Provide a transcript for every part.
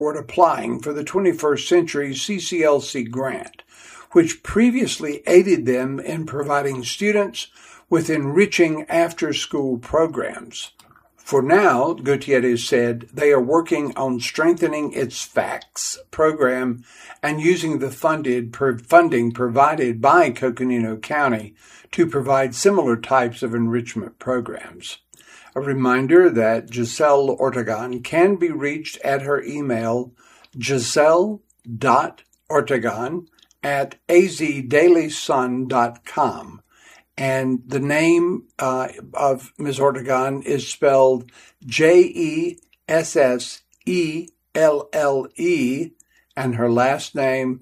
toward applying for the 21st Century CCLC grant, which previously aided them in providing students with enriching after-school programs. For now, Gutierrez said, they are working on strengthening its FACTS program and using the funding provided by Coconino County to provide similar types of enrichment programs. A reminder that Giselle Ortegon can be reached at her email, giselle.ortegon@azdailysun.com. And the name of Ms. Ortegon is spelled Jesselle, and her last name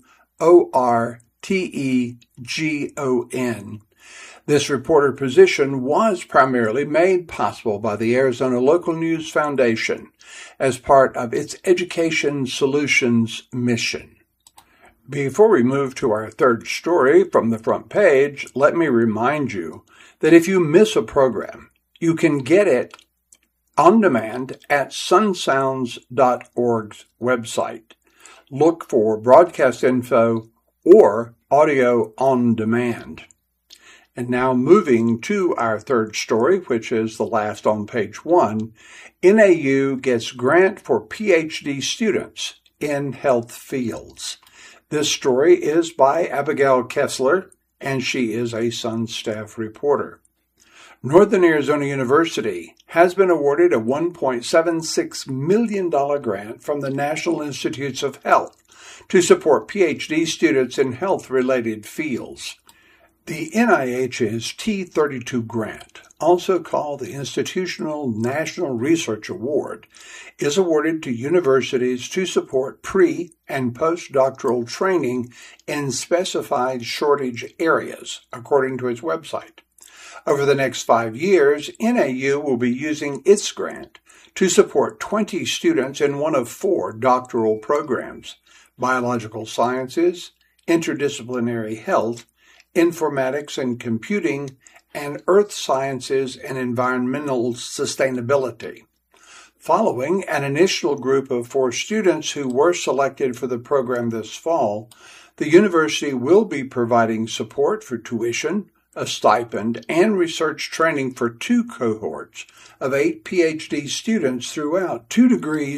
Ortegon. This reporter position was primarily made possible by the Arizona Local News Foundation as part of its Education Solutions mission. Before we move to our third story from the front page, let me remind you that if you miss a program, you can get it on demand at sunsounds.org's website. Look for broadcast info or audio on demand. And now moving to our third story, which is the last on page 1, NAU gets grant for PhD students in health fields. This story is by Abigail Kessler, and she is a Sun staff reporter. Northern Arizona University has been awarded a $1.76 million grant from the National Institutes of Health to support PhD students in health-related fields. The NIH's T32 grant, also called the Institutional National Research Award, is awarded to universities to support pre- and postdoctoral training in specified shortage areas, according to its website. Over the next 5 years, NAU will be using its grant to support 20 students in one of 4 doctoral programs: biological sciences, interdisciplinary health, informatics and computing, and earth sciences and environmental sustainability. Following an initial group of 4 students who were selected for the program this fall, the university will be providing support for tuition, a stipend, and research training for 2 cohorts of 8 PhD students throughout 2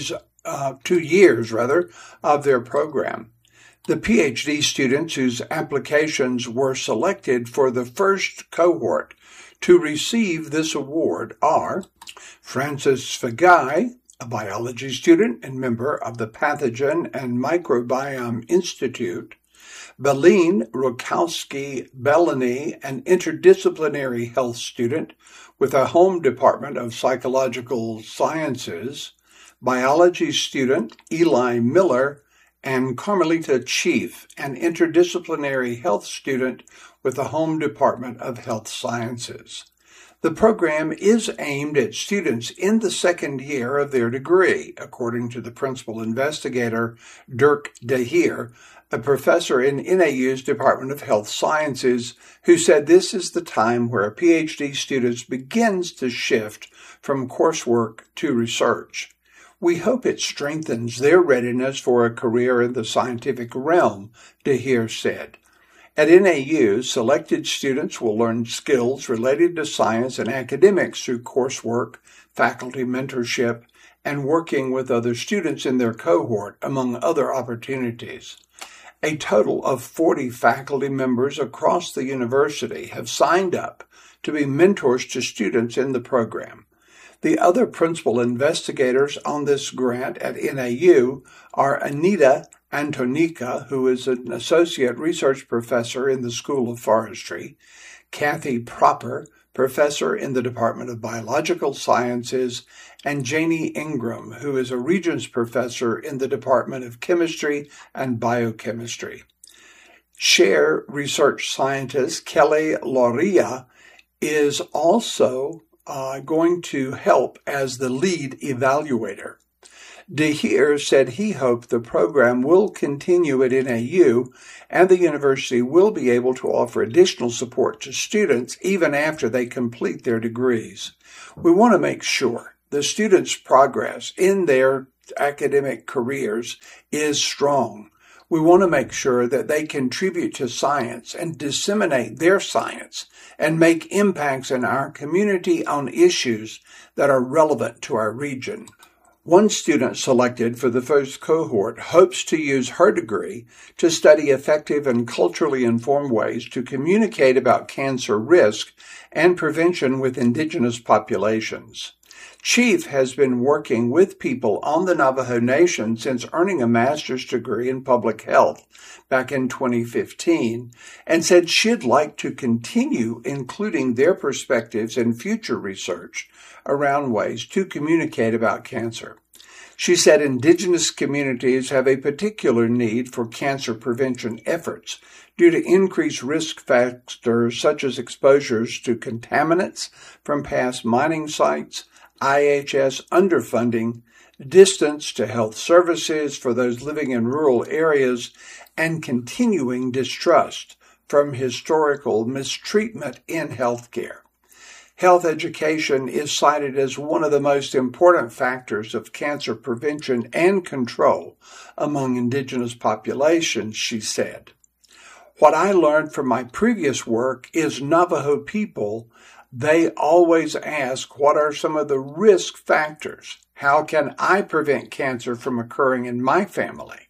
years of their program. The PhD students whose applications were selected for the first cohort to receive this award are Francis Fagai, a biology student and member of the Pathogen and Microbiome Institute, Beline Rukowski-Bellany, an interdisciplinary health student with a home department of psychological sciences, biology student Eli Miller, and Carmelita Chief, an interdisciplinary health student with the home department of health sciences. The program is aimed at students in the second year of their degree, according to the principal investigator, Dirk DeHeer, a professor in NAU's Department of Health Sciences, who said this is the time where a PhD student begins to shift from coursework to research. We hope it strengthens their readiness for a career in the scientific realm, DeHeer said. At NAU, selected students will learn skills related to science and academics through coursework, faculty mentorship, and working with other students in their cohort, among other opportunities. A total of 40 faculty members across the university have signed up to be mentors to students in the program. The other principal investigators on this grant at NAU are Anita Antonica, who is an associate research professor in the School of Forestry, Kathy Proper, professor in the Department of Biological Sciences, and Janie Ingram, who is a Regents professor in the Department of Chemistry and Biochemistry. Chair research scientist Kelly Lauria is also going to help as the lead evaluator. DeHeer said he hoped the program will continue at NAU and the university will be able to offer additional support to students even after they complete their degrees. We want to make sure the students' progress in their academic careers is strong. We want to make sure that they contribute to science and disseminate their science and make impacts in our community on issues that are relevant to our region. One student selected for the first cohort hopes to use her degree to study effective and culturally informed ways to communicate about cancer risk and prevention with indigenous populations. Chief has been working with people on the Navajo Nation since earning a master's degree in public health back in 2015 and said she'd like to continue including their perspectives in future research around ways to communicate about cancer. She said indigenous communities have a particular need for cancer prevention efforts due to increased risk factors such as exposures to contaminants from past mining sites, IHS underfunding, distance to health services for those living in rural areas, and continuing distrust from historical mistreatment in healthcare. Health education is cited as one of the most important factors of cancer prevention and control among indigenous populations, she said. What I learned from my previous work is Navajo people, they always ask, what are some of the risk factors? How can I prevent cancer from occurring in my family?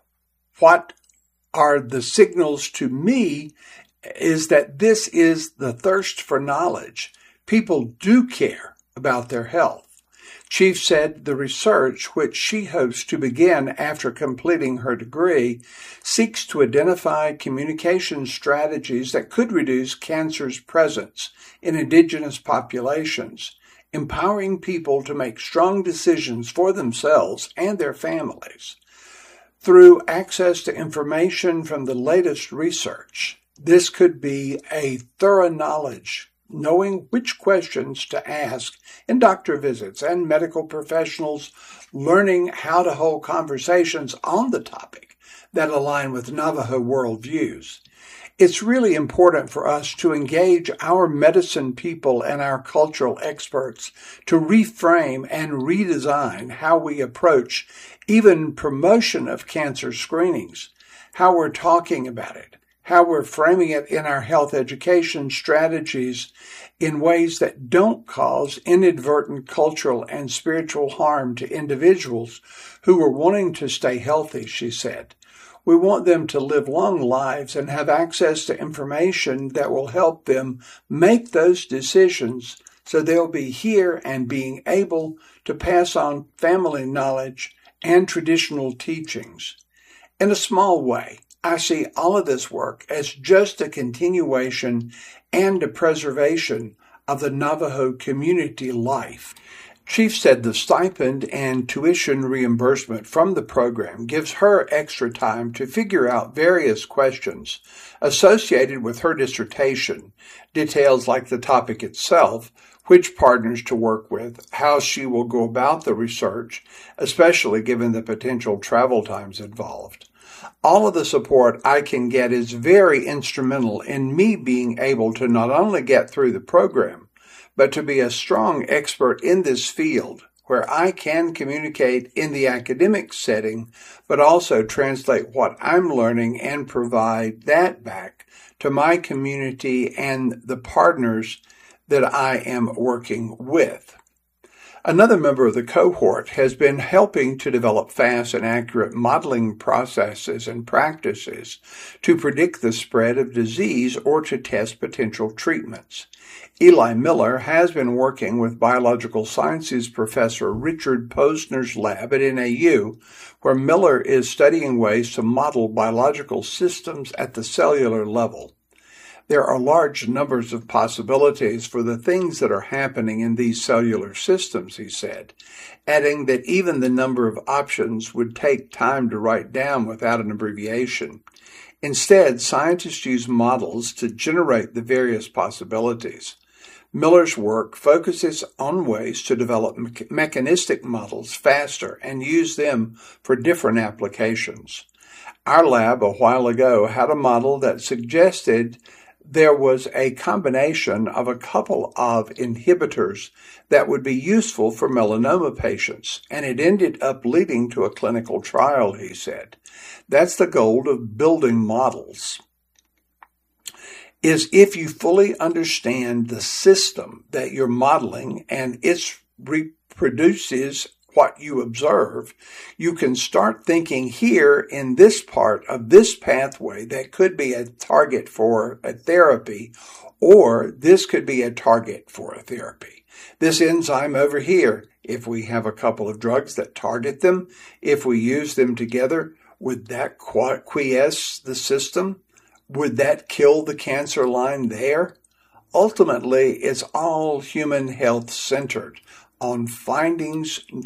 What are the signals to me is that this is the thirst for knowledge. People do care about their health. Chief said the research, which she hopes to begin after completing her degree, seeks to identify communication strategies that could reduce cancer's presence in indigenous populations, empowering people to make strong decisions for themselves and their families. Through access to information from the latest research, this could be a thorough knowledge, knowing which questions to ask in doctor visits and medical professionals, learning how to hold conversations on the topic that align with Navajo worldviews. It's really important for us to engage our medicine people and our cultural experts to reframe and redesign how we approach even promotion of cancer screenings, how we're talking about it, how we're framing it in our health education strategies in ways that don't cause inadvertent cultural and spiritual harm to individuals who are wanting to stay healthy, she said. We want them to live long lives and have access to information that will help them make those decisions so they'll be here and being able to pass on family knowledge and traditional teachings. In a small way, I see all of this work as just a continuation and a preservation of the Navajo community life. Chief said the stipend and tuition reimbursement from the program gives her extra time to figure out various questions associated with her dissertation, details like the topic itself, which partners to work with, how she will go about the research, especially given the potential travel times involved. All of the support I can get is very instrumental in me being able to not only get through the program, but to be a strong expert in this field where I can communicate in the academic setting, but also translate what I'm learning and provide that back to my community and the partners that I am working with. Another member of the cohort has been helping to develop fast and accurate modeling processes and practices to predict the spread of disease or to test potential treatments. Eli Miller has been working with biological sciences professor Richard Posner's lab at NAU, where Miller is studying ways to model biological systems at the cellular level. There are large numbers of possibilities for the things that are happening in these cellular systems, he said, adding that even the number of options would take time to write down without an abbreviation. Instead, scientists use models to generate the various possibilities. Miller's work focuses on ways to develop mechanistic models faster and use them for different applications. Our lab a while ago had a model that suggested there was a combination of a couple of inhibitors that would be useful for melanoma patients, and it ended up leading to a clinical trial, he said. That's the goal of building models, is if you fully understand the system that you're modeling and it reproduces what you observe, you can start thinking here in this part of this pathway that could be a target for a therapy, or this could be a target for a therapy. This enzyme over here, if we have a couple of drugs that target them, if we use them together, would that quiesce the system? Would that kill the cancer line there? Ultimately, it's all human health centered on finding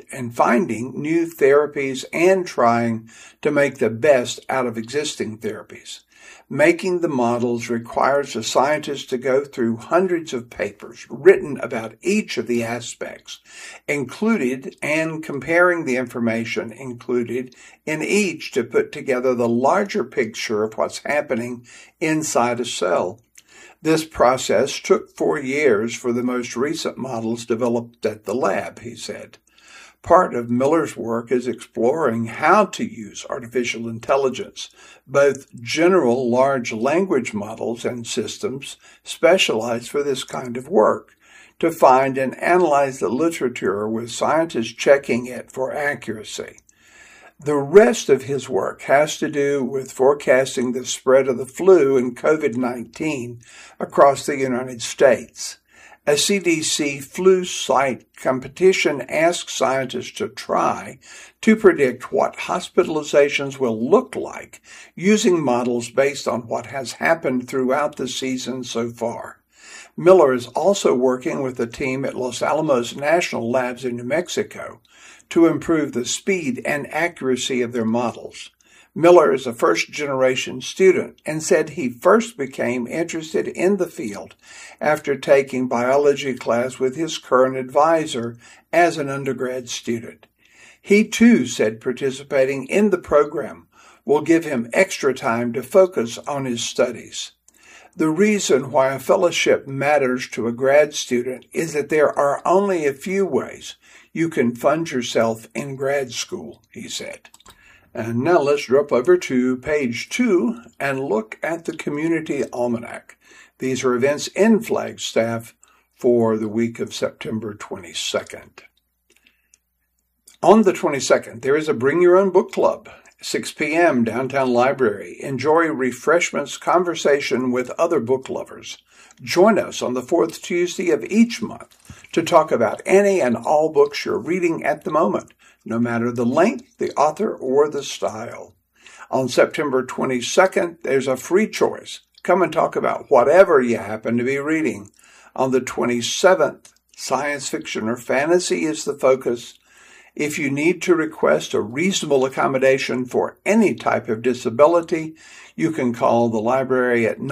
new therapies and trying to make the best out of existing therapies. Making the models requires the scientists to go through hundreds of papers written about each of the aspects included and comparing the information included in each to put together the larger picture of what's happening inside a cell. This process took 4 years for the most recent models developed at the lab, he said. Part of Miller's work is exploring how to use artificial intelligence, both general large language models and systems specialized for this kind of work, to find and analyze the literature with scientists checking it for accuracy. The rest of his work has to do with forecasting the spread of the flu and COVID-19 across the United States. A CDC flu site competition asks scientists to try to predict what hospitalizations will look like using models based on what has happened throughout the season so far. Miller is also working with a team at Los Alamos National Labs in New Mexico to improve the speed and accuracy of their models. Miller is a first-generation student and said he first became interested in the field after taking biology class with his current advisor as an undergrad student. He too said participating in the program will give him extra time to focus on his studies. The reason why a fellowship matters to a grad student is that there are only a few ways you can fund yourself in grad school, he said. And now let's drop over to page 2 and look at the Community Almanac. These are events in Flagstaff for the week of September 22nd. On the 22nd, there is a Bring Your Own Book Club, 6 p.m., downtown library. Enjoy refreshments, conversation with other book lovers. Join us on the 4th Tuesday of each month to talk about any and all books you're reading at the moment, no matter the length, the author, or the style. On September 22nd, there's a free choice. Come and talk about whatever you happen to be reading. On the 27th, science fiction or fantasy is the focus. If you need to request a reasonable accommodation for any type of disability, you can call the library at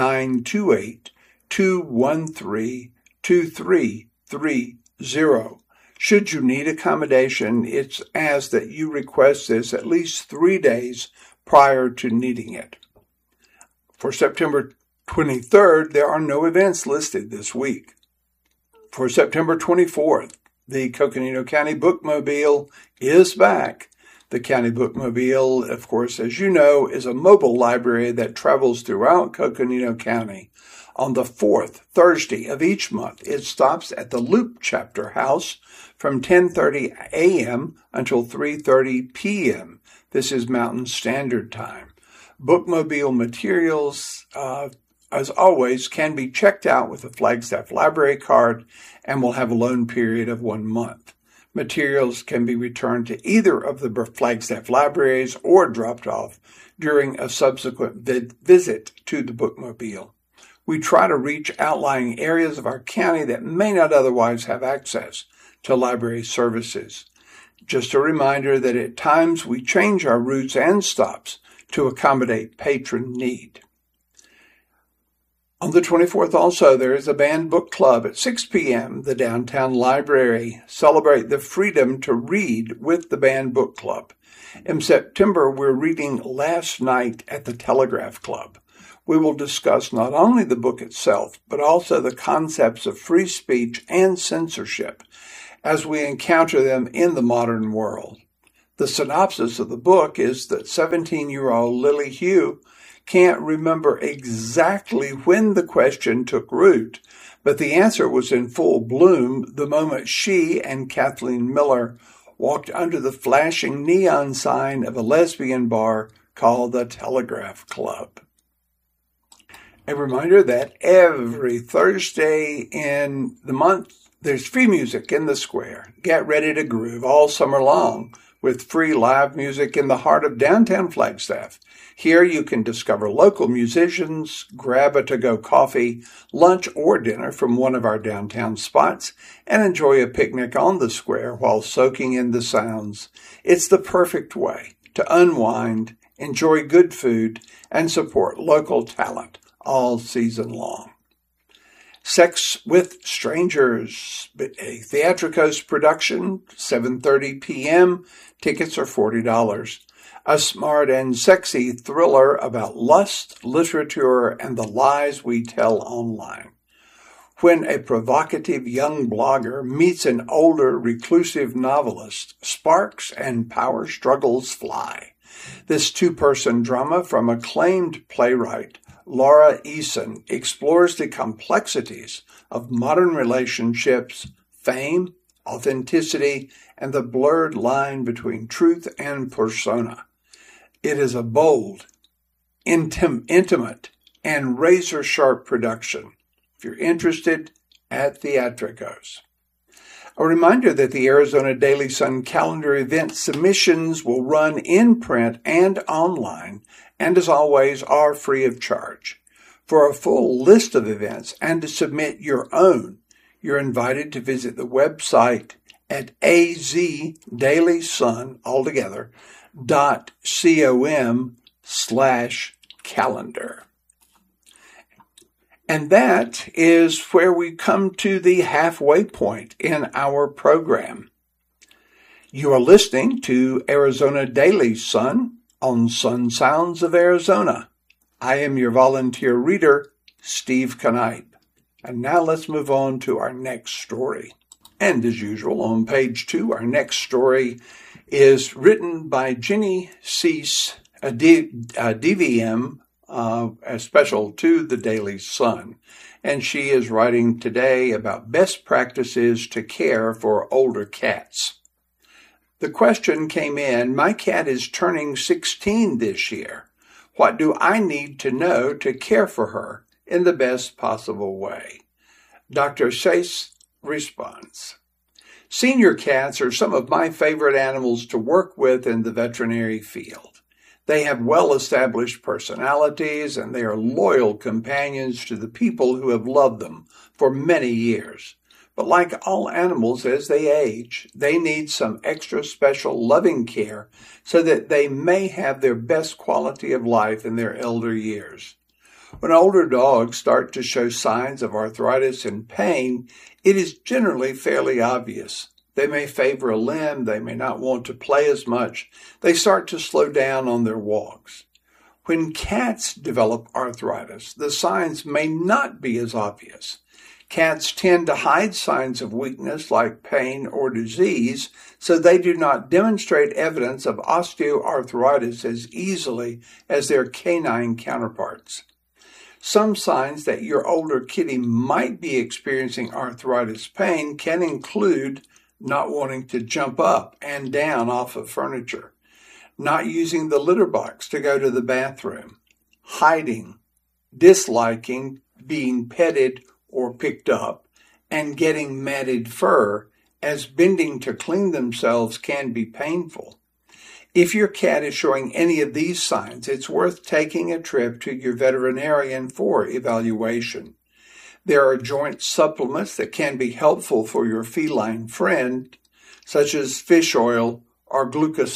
928-213-2330. Should you need accommodation, it's asked that you request this at least 3 days prior to needing it. For September 23rd, there are no events listed this week. For September 24th, the Coconino County Bookmobile is back. The County Bookmobile, of course, as you know, is a mobile library that travels throughout Coconino County. On the 4th Thursday of each month, it stops at the Loop Chapter House from 10:30 a.m. until 3:30 p.m. This is Mountain Standard Time. Bookmobile materials, as always, can be checked out with a Flagstaff Library card and will have a loan period of 1 month. Materials can be returned to either of the Flagstaff libraries or dropped off during a subsequent visit to the Bookmobile. We try to reach outlying areas of our county that may not otherwise have access to library services. Just a reminder that at times we change our routes and stops to accommodate patron need. On the 24th also, there is a band book club at 6 p.m., the downtown library. Celebrate the freedom to read with the band book club. In September, we're reading Last Night at the Telegraph Club. We will discuss not only the book itself, but also the concepts of free speech and censorship as we encounter them in the modern world. The synopsis of the book is that 17-year-old Lily Hugh can't remember exactly when the question took root, but the answer was in full bloom the moment she and Kathleen Miller walked under the flashing neon sign of a lesbian bar called the Telegraph Club. A reminder that every Thursday in the month, there's free music in the square. Get ready to groove all summer long with free live music in the heart of downtown Flagstaff. Here you can discover local musicians, grab a to-go coffee, lunch, or dinner from one of our downtown spots, and enjoy a picnic on the square while soaking in the sounds. It's the perfect way to unwind, enjoy good food, and support local talent all season long. Sex with Strangers, a Theatricos production, 7:30 p.m. Tickets are $40. A smart and sexy thriller about lust, literature, and the lies we tell online. When a provocative young blogger meets an older reclusive novelist, sparks and power struggles fly. This two-person drama from acclaimed playwright Laura Eason explores the complexities of modern relationships, fame, authenticity, and the blurred line between truth and persona. It is a bold, intimate, and razor-sharp production. If you're interested, at Theatricos. A reminder that the Arizona Daily Sun calendar event submissions will run in print and online, and as always, are free of charge. For a full list of events and to submit your own, you're invited to visit the website at azdailysun.com/calendar. And that is where we come to the halfway point in our program. You are listening to Arizona Daily Sun on Sun Sounds of Arizona. I am your volunteer reader, Steve Knipe. And now let's move on to our next story. And as usual, on page 2, our next story is written by Jenny Cease, a DVM, special to the Daily Sun. And she is writing today about best practices to care for older cats. The question came in, my cat is turning 16 this year. What do I need to know to care for her in the best possible way? Dr. Chase responds, senior cats are some of my favorite animals to work with in the veterinary field. They have well-established personalities and they are loyal companions to the people who have loved them for many years. But like all animals as they age, they need some extra special loving care so that they may have their best quality of life in their elder years. When older dogs start to show signs of arthritis and pain, it is generally fairly obvious. They may favor a limb, they may not want to play as much, they start to slow down on their walks. When cats develop arthritis, the signs may not be as obvious. Cats tend to hide signs of weakness like pain or disease, so they do not demonstrate evidence of osteoarthritis as easily as their canine counterparts. Some signs that your older kitty might be experiencing arthritis pain can include not wanting to jump up and down off of furniture, not using the litter box to go to the bathroom, hiding, disliking being petted or picked up, and getting matted fur, as bending to clean themselves can be painful. If your cat is showing any of these signs, it's worth taking a trip to your veterinarian for evaluation. There are joint supplements that can be helpful for your feline friend, such as fish oil or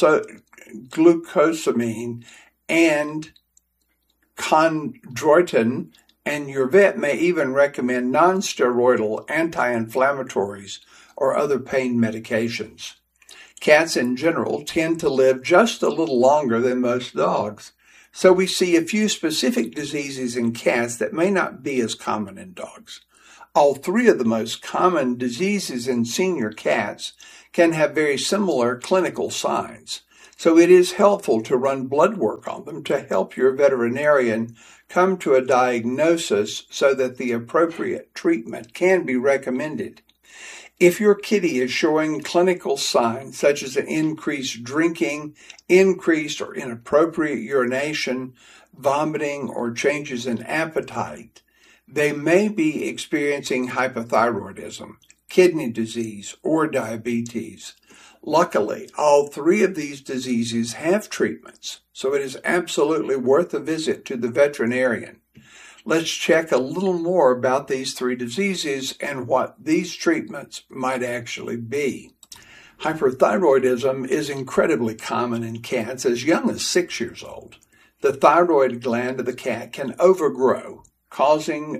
glucosamine and chondroitin, and your vet may even recommend non-steroidal anti-inflammatories or other pain medications. Cats in general tend to live just a little longer than most dogs, So we see a few specific diseases in cats that may not be as common in dogs. All three of the most common diseases in senior cats can have very similar clinical signs. So it is helpful to run blood work on them to help your veterinarian come to a diagnosis so that the appropriate treatment can be recommended. If your kitty is showing clinical signs such as an increased drinking, increased or inappropriate urination, vomiting, or changes in appetite, they may be experiencing hypothyroidism, kidney disease, or diabetes. Luckily, all three of these diseases have treatments, so it is absolutely worth a visit to the veterinarian. Let's check a little more about these three diseases and what these treatments might actually be. Hyperthyroidism is incredibly common in cats as young as 6 years old. The thyroid gland of the cat can overgrow, causing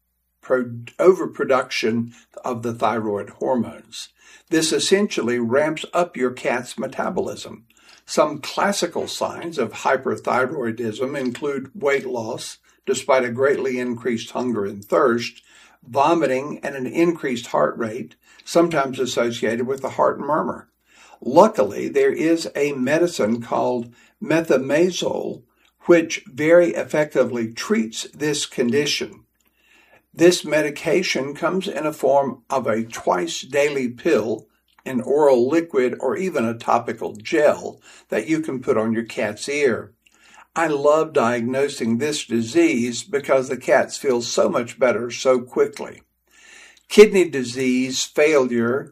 overproduction of the thyroid hormones. This essentially ramps up your cat's metabolism. Some classical signs of hyperthyroidism include weight loss, despite a greatly increased hunger and thirst, vomiting, and an increased heart rate, sometimes associated with a heart murmur. Luckily, there is a medicine called methimazole, which very effectively treats this condition. This medication comes in a form of a twice-daily pill, an oral liquid, or even a topical gel that you can put on your cat's ear. I love diagnosing this disease because the cats feel so much better so quickly. Kidney disease failure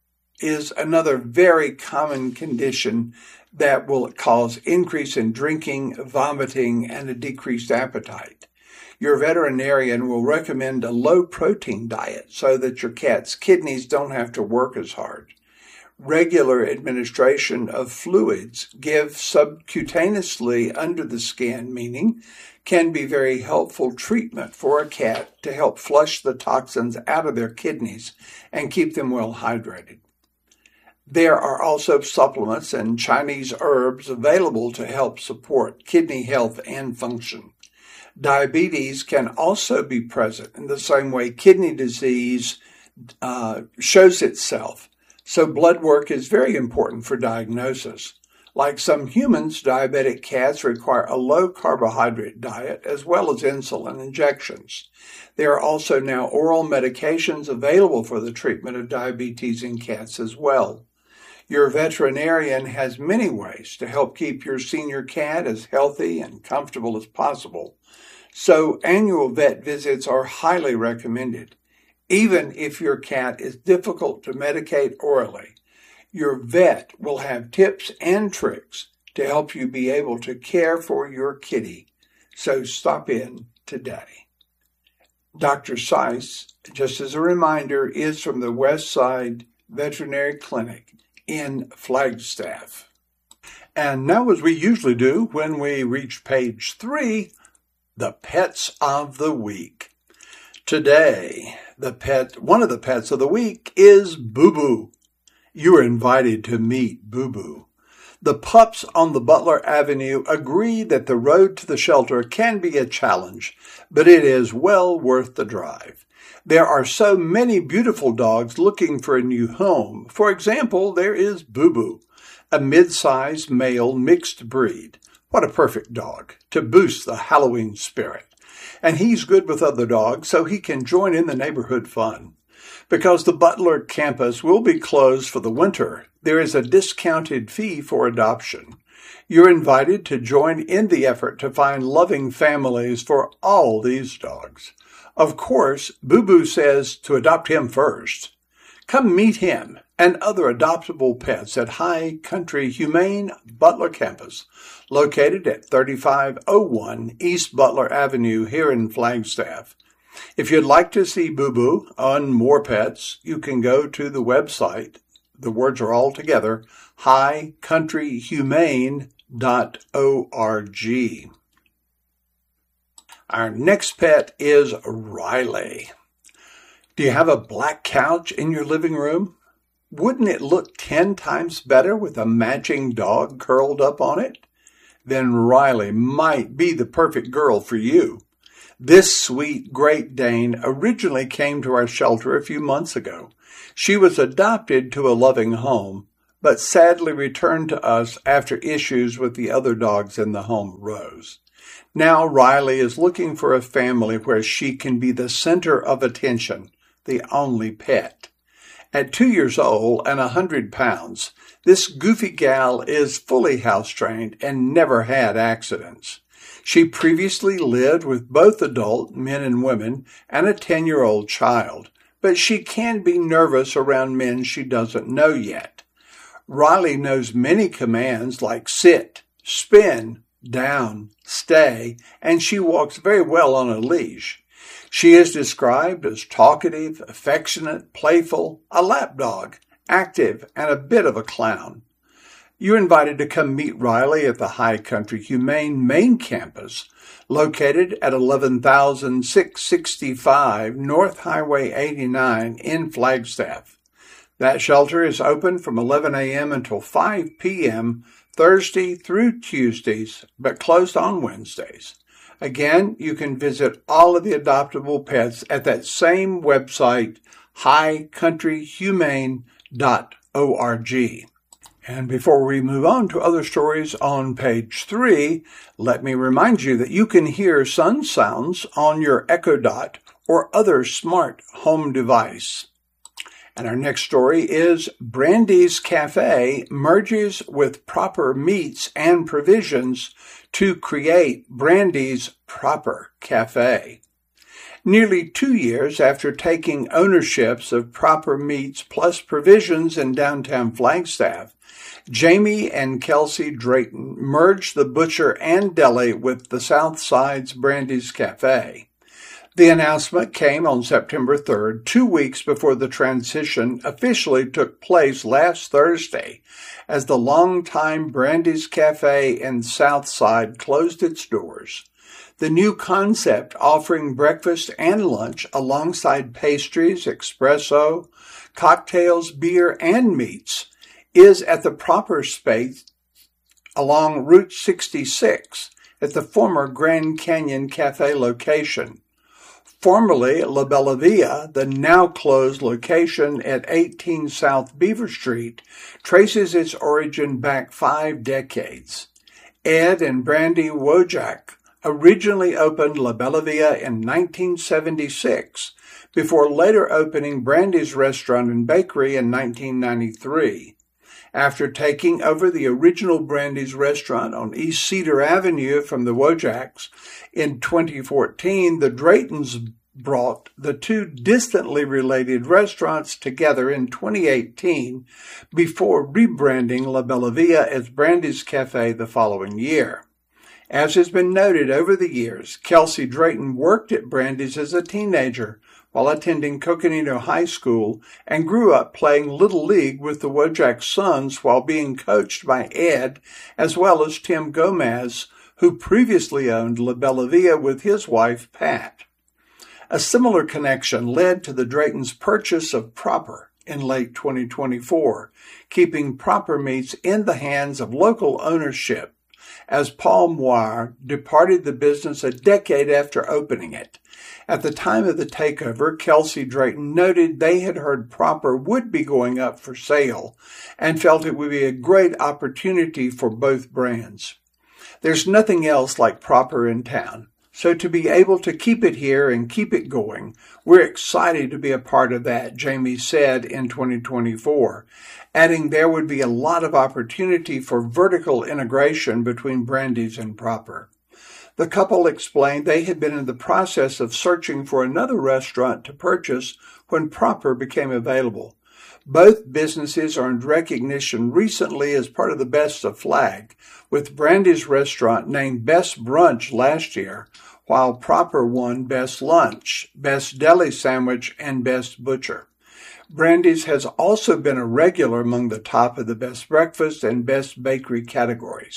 is another very common condition that will cause increase in drinking, vomiting, and a decreased appetite. Your veterinarian will recommend a low-protein diet so that your cat's kidneys don't have to work as hard. Regular administration of fluids give subcutaneously under the skin, meaning can be very helpful treatment for a cat to help flush the toxins out of their kidneys and keep them well hydrated. There are also supplements and Chinese herbs available to help support kidney health and function. Diabetes can also be present in the same way kidney disease shows itself. So blood work is very important for diagnosis. Like some humans, diabetic cats require a low-carbohydrate diet as well as insulin injections. There are also now oral medications available for the treatment of diabetes in cats as well. Your veterinarian has many ways to help keep your senior cat as healthy and comfortable as possible. So annual vet visits are highly recommended. Even if your cat is difficult to medicate orally, your vet will have tips and tricks to help you be able to care for your kitty. So stop in today. Dr. Seiss, just as a reminder, is from the Westside Veterinary Clinic in Flagstaff. And now, as we usually do when we reach page 3, the pets of the week. Today, one of the pets of the week is Boo Boo. You are invited to meet Boo Boo. The pups on the Butler Avenue agree that the road to the shelter can be a challenge, but it is well worth the drive. There are so many beautiful dogs looking for a new home. For example, there is Boo Boo, a mid-sized male mixed breed. What a perfect dog to boost the Halloween spirit. And he's good with other dogs, so he can join in the neighborhood fun. Because the Butler campus will be closed for the winter, there is a discounted fee for adoption. You're invited to join in the effort to find loving families for all these dogs. Of course, Boo Boo says to adopt him first. Come meet him and other adoptable pets at High Country Humane Butler Campus, located at 3501 East Butler Avenue here in Flagstaff. If you'd like to see Boo Boo on more pets, you can go to the website. The words are all together, highcountryhumane.org. Our next pet is Riley. Do you have a black couch in your living room? Wouldn't it look 10 times better with a matching dog curled up on it? then Riley might be the perfect girl for you. This sweet Great Dane originally came to our shelter a few months ago. She was adopted to a loving home, but sadly returned to us after issues with the other dogs in the home arose. Now Riley is looking for a family where she can be the center of attention, the only pet. At 2 years old and 100 pounds, this goofy gal is fully house-trained and never had accidents. She previously lived with both adult men and women and a 10-year-old child, but she can be nervous around men she doesn't know yet. Riley knows many commands like sit, spin, down, stay, and she walks very well on a leash. She is described as talkative, affectionate, playful, a lapdog, active, and a bit of a clown. You're invited to come meet Riley at the High Country Humane main campus, located at 11,665 North Highway 89 in Flagstaff. That shelter is open from 11 a.m. until 5 p.m. Thursday through Tuesdays, but closed on Wednesdays. Again, you can visit all of the adoptable pets at that same website, highcountryhumane.org. And before we move on to other stories on page 3, let me remind you that you can hear sun sounds on your Echo Dot or other smart home device. And our next story is Brandy's Cafe merges with Proper Meats and Provisions to create Brandy's Proper Cafe. Nearly 2 years after taking ownerships of Proper Meats plus Provisions in downtown Flagstaff, Jamie and Kelsey Drayton merged the butcher and deli with the South Side's Brandy's Cafe. The announcement came on September 3rd, 2 weeks before the transition officially took place last Thursday, as the longtime Brandy's Cafe in Southside closed its doors. The new concept, offering breakfast and lunch alongside pastries, espresso, cocktails, beer, and meats, is at the Proper space along Route 66 at the former Grand Canyon Cafe location. Formerly La Bella Villa, the now-closed location at 18 South Beaver Street traces its origin back 5 decades. Ed and Brandy Wojak originally opened La Bella Villa in 1976, before later opening Brandy's Restaurant and Bakery in 1993. After taking over the original Brandy's restaurant on East Cedar Avenue from the Wojaks in 2014, the Draytons brought the two distantly related restaurants together in 2018 before rebranding La Bella Villa as Brandy's Cafe the following year. As has been noted over the years, Kelsey Drayton worked at Brandy's as a teenager while attending Coconino High School and grew up playing Little League with the Wojak Sons while being coached by Ed, as well as Tim Gomez, who previously owned La Bella Villa with his wife, Pat. A similar connection led to the Draytons' purchase of Proper in late 2024, keeping Proper Meats in the hands of local ownership, as Paul Moir departed the business a decade after opening it. At the time of the takeover, Kelsey Drayton noted they had heard Proper would be going up for sale and felt it would be a great opportunity for both brands. There's nothing else like Proper in town, so to be able to keep it here and keep it going, we're excited to be a part of that, Jamie said in 2024, adding there would be a lot of opportunity for vertical integration between Brandy's and Proper. The couple explained they had been in the process of searching for another restaurant to purchase when Proper became available. Both businesses earned recognition recently as part of the Best of Flag, with Brandy's restaurant named Best Brunch last year, while Proper won Best Lunch, Best Deli Sandwich, and Best Butcher. Brandy's has also been a regular among the top of the Best Breakfast and Best Bakery categories.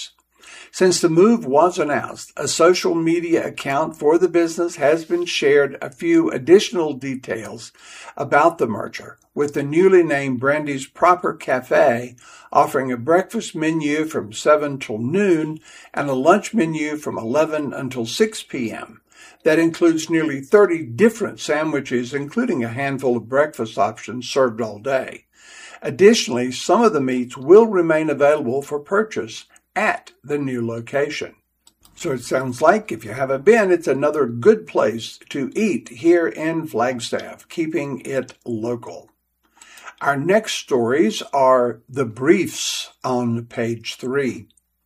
Since the move was announced, a social media account for the business has been shared a few additional details about the merger, with the newly named Brandy's Proper Cafe offering a breakfast menu from 7 till noon and a lunch menu from 11 until 6 p.m. that includes nearly 30 different sandwiches, including a handful of breakfast options served all day. Additionally, some of the meats will remain available for purchase at the new location. So it sounds like, if you haven't been, it's another good place to eat here in Flagstaff, keeping it local. Our next stories are the briefs on page 3.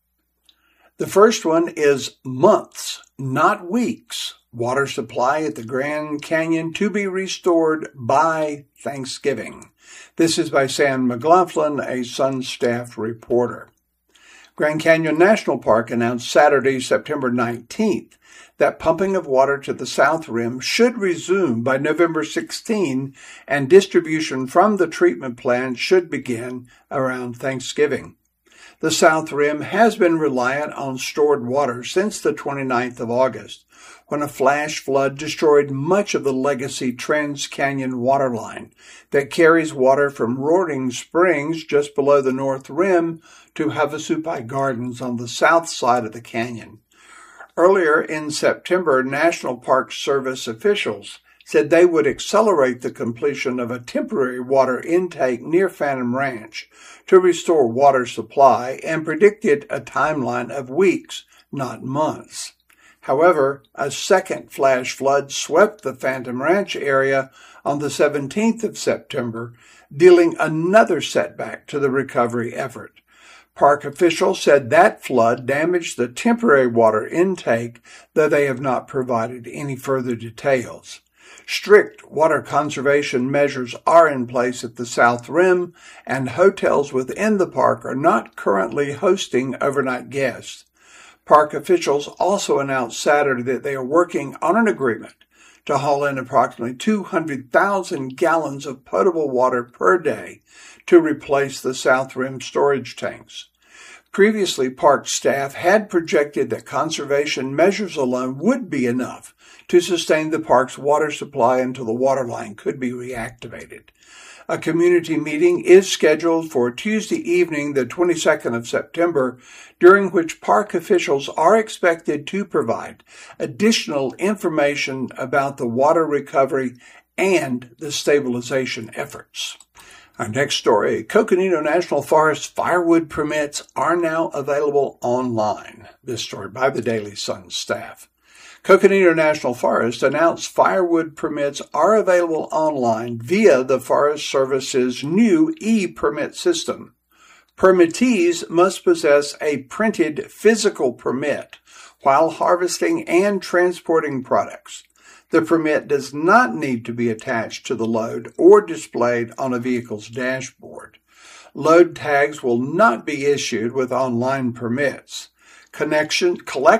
The first one is months, not weeks. Water supply at the Grand Canyon to be restored by Thanksgiving. This is by Sam McLaughlin, a Sun staff reporter. Grand Canyon National Park announced Saturday, September 19th, that pumping of water to the South Rim should resume by November 16, and distribution from the treatment plant should begin around Thanksgiving. The South Rim has been reliant on stored water since the 29th of August, when a flash flood destroyed much of the legacy Trans-Canyon water line that carries water from Roaring Springs just below the North Rim to Havasupai Gardens on the south side of the canyon. Earlier in September, National Park Service officials said they would accelerate the completion of a temporary water intake near Phantom Ranch to restore water supply and predicted a timeline of weeks, not months. However, a second flash flood swept the Phantom Ranch area on the 17th of September, dealing another setback to the recovery effort. Park officials said that flood damaged the temporary water intake, though they have not provided any further details. Strict water conservation measures are in place at the South Rim, and hotels within the park are not currently hosting overnight guests. Park officials also announced Saturday that they are working on an agreement to haul in approximately 200,000 gallons of potable water per day to replace the South Rim storage tanks. Previously, park staff had projected that conservation measures alone would be enough to sustain the park's water supply until the water line could be reactivated. A community meeting is scheduled for Tuesday evening, the 22nd of September, during which park officials are expected to provide additional information about the water recovery and the stabilization efforts. Our next story, Coconino National Forest firewood permits are now available online. This story by the Daily Sun staff. Coconino National Forest announced firewood permits are available online via the Forest Service's new e-permit system. Permittees must possess a printed physical permit while harvesting and transporting products. The permit does not need to be attached to the load or displayed on a vehicle's dashboard. Load tags will not be issued with online permits. Collection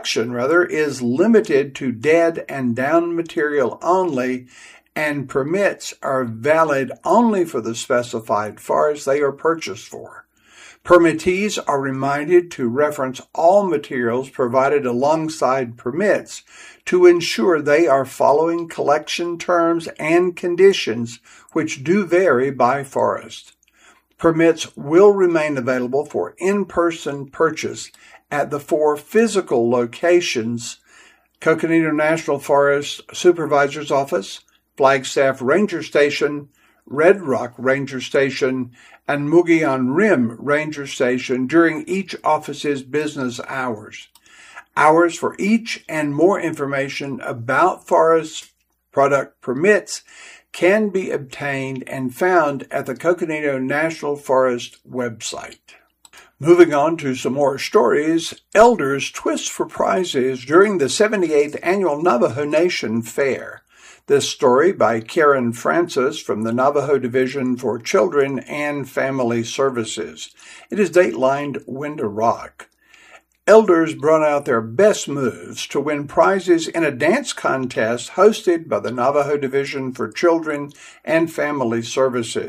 is limited to dead and down material only, and permits are valid only for the specified forest they are purchased for. Permittees are reminded to reference all materials provided alongside permits to ensure they are following collection terms and conditions, which do vary by forest. Permits will remain available for in-person purchase at the 4 physical locations: Coconino National Forest Supervisor's Office, Flagstaff Ranger Station, Red Rock Ranger Station, and Mogollon Rim Ranger Station during each office's business hours. Hours for each and more information about forest product permits can be obtained and found at the Coconino National Forest website. Moving on to some more stories, elders twist for prizes during the 78th Annual Navajo Nation Fair. This story by Karen Francis from the Navajo Division for Children and Family Services. It is datelined Window Rock. Elders brought out their best moves to win prizes in a dance contest hosted by the Navajo Division for Children and Family Services.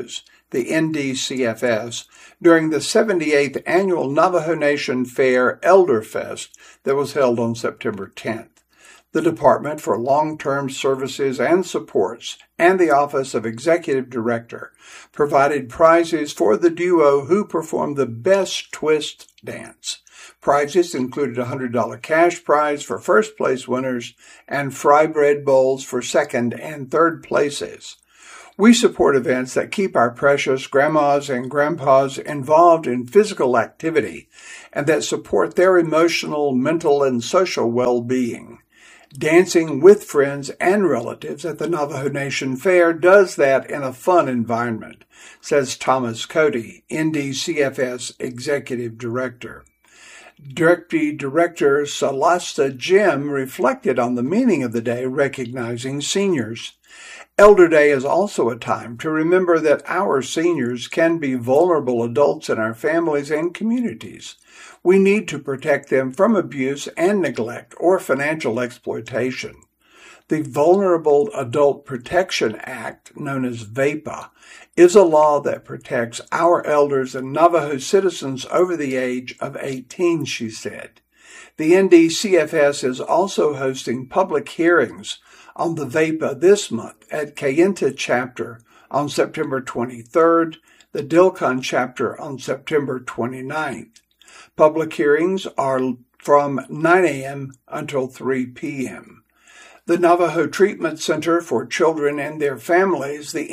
the NDCFS, during the 78th Annual Navajo Nation Fair Elderfest that was held on September 10th. The Department for Long-Term Services and Supports and the Office of Executive Director provided prizes for the duo who performed the best twist dance. Prizes included a $100 cash prize for first-place winners and fry bread bowls for second and third places. We support events that keep our precious grandmas and grandpas involved in physical activity and that support their emotional, mental, and social well-being. Dancing with friends and relatives at the Navajo Nation Fair does that in a fun environment, says Thomas Cody, NDCFS Executive Director. Deputy Director Salasta Jim reflected on the meaning of the day recognizing seniors. Elder Day is also a time to remember that our seniors can be vulnerable adults in our families and communities. We need to protect them from abuse and neglect or financial exploitation. The Vulnerable Adult Protection Act, known as VAPA, is a law that protects our elders and Navajo citizens over the age of 18, she said. The NDCFS is also hosting public hearings on the VAPA this month at Kayenta Chapter on September 23rd, the Dilkon Chapter on September 29th. Public hearings are from 9 a.m. until 3 p.m. The Navajo Treatment Center for Children and Their Families, the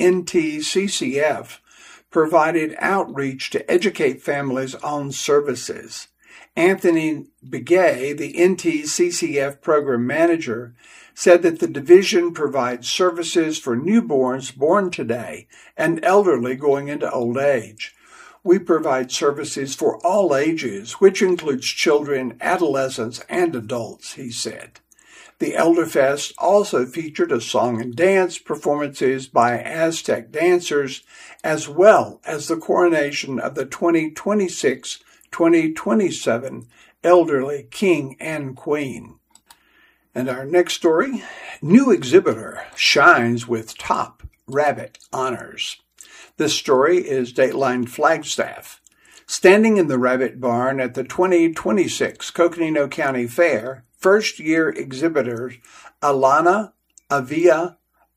NTCCF, provided outreach to educate families on services. Anthony Begay, the NTCCF program manager, said that the division provides services for newborns born today and elderly going into old age. We provide services for all ages, which includes children, adolescents, and adults, he said. The Elderfest also featured a song and dance performances by Aztec dancers, as well as the coronation of the 2026-2027 elderly king and queen. And our next story, new exhibitor shines with top rabbit honors. This story is Dateline Flagstaff. Standing in the rabbit barn at the 2026 Coconino County Fair, first-year exhibitors Alana Avia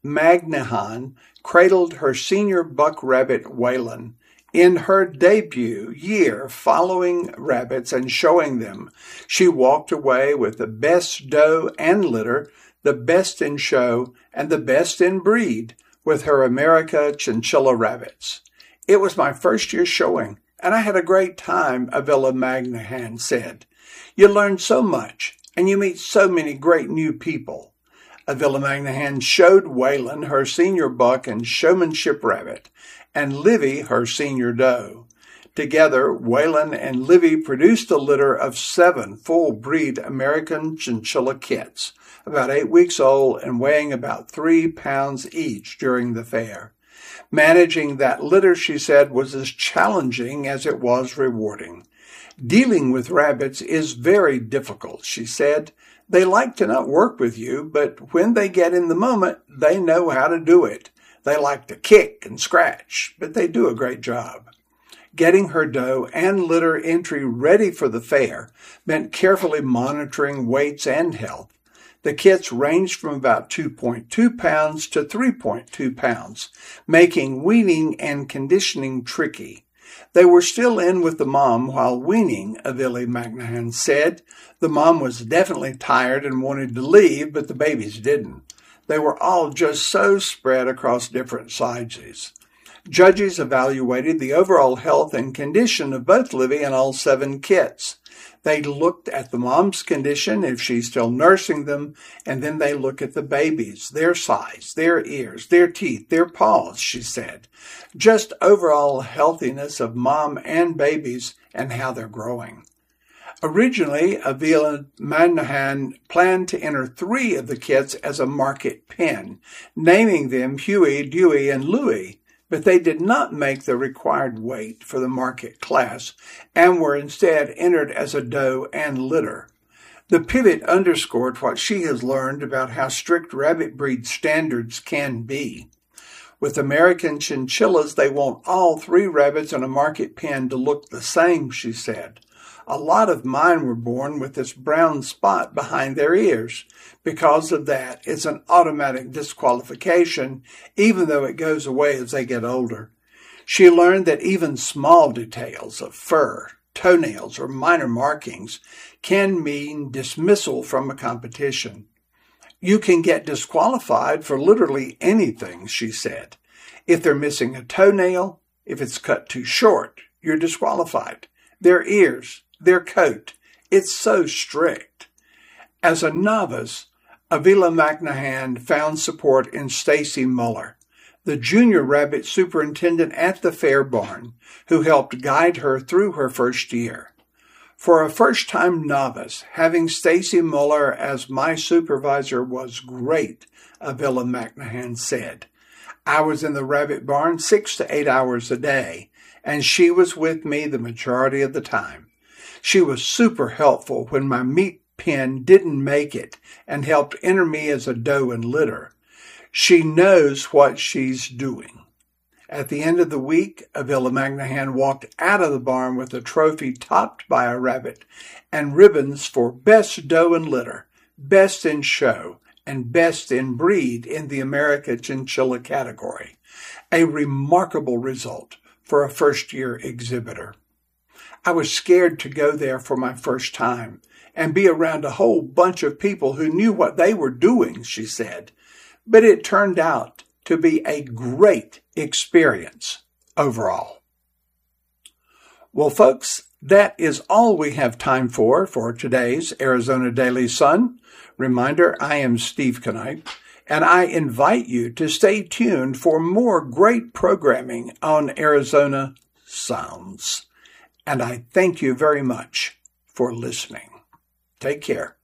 Magnahan cradled her senior buck rabbit Waylon. In her debut year following rabbits and showing them, she walked away with the best doe and litter, the best in show, and the best in breed with her America chinchilla rabbits. It was my first year showing, and I had a great time, Avila Magnahan said. You learn so much, and you meet so many great new people. Avila Magnahan showed Waylon her senior buck and showmanship rabbit, and Livy her senior doe. Together, Waylon and Livy produced a litter of 7 full-breed American chinchilla kits, about 8 weeks old and weighing about 3 pounds each during the fair. Managing that litter, she said, was as challenging as it was rewarding. Dealing with rabbits is very difficult, she said. They like to not work with you, but when they get in the moment, they know how to do it. They like to kick and scratch, but they do a great job. Getting her doe and litter entry ready for the fair meant carefully monitoring weights and health. The kits ranged from about 2.2 pounds to 3.2 pounds, making weaning and conditioning tricky. They were still in with the mom while weaning, Avili Magnahan said. The mom was definitely tired and wanted to leave, but the babies didn't. They were all just so spread across different sizes. Judges evaluated the overall health and condition of both Livy and all 7 kits. They looked at the mom's condition, if she's still nursing them, and then they look at the babies, their size, their ears, their teeth, their paws, she said. Just overall healthiness of mom and babies and how they're growing. Originally, Avila Magnahan planned to enter 3 of the kits as a market pin, naming them Huey, Dewey, and Louie, but they did not make the required weight for the market class and were instead entered as a doe and litter. The pivot underscored what she has learned about how strict rabbit breed standards can be. With American chinchillas, they want all 3 rabbits in a market pen to look the same, she said. A lot of mine were born with this brown spot behind their ears. Because of that, it's an automatic disqualification, even though it goes away as they get older. She learned that even small details of fur, toenails, or minor markings can mean dismissal from a competition. You can get disqualified for literally anything, she said. If they're missing a toenail, if it's cut too short, you're disqualified. Their ears, their coat, it's so strict. As a novice, Avila McNahan found support in Stacy Muller, the junior rabbit superintendent at the Fair Barn, who helped guide her through her first year. For a first-time novice, having Stacy Muller as my supervisor was great, Avila McNahan said. I was in the rabbit barn 6 to 8 hours a day, and she was with me the majority of the time. She was super helpful when my meat pen didn't make it and helped enter me as a doe in litter. She knows what she's doing. At the end of the week, Avila McNahan walked out of the barn with a trophy topped by a rabbit and ribbons for Best Doe in Litter, Best in Show, and Best in Breed in the American Chinchilla category. A remarkable result for a first-year exhibitor. I was scared to go there for my first time and be around a whole bunch of people who knew what they were doing, she said. But it turned out to be a great experience overall. Well, folks, that is all we have time for today's Arizona Daily Sun. Reminder, I am Steve Knipe, and I invite you to stay tuned for more great programming on Arizona Sounds. And I thank you very much for listening. Take care.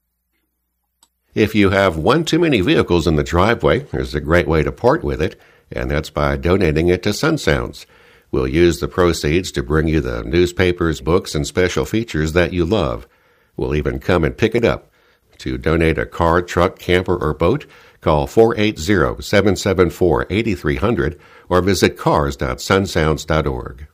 If you have one too many vehicles in the driveway, there's a great way to part with it, and that's by donating it to Sun Sounds. We'll use the proceeds to bring you the newspapers, books, and special features that you love. We'll even come and pick it up. To donate a car, truck, camper, or boat, call 480-774-8300 or visit cars.sunsounds.org.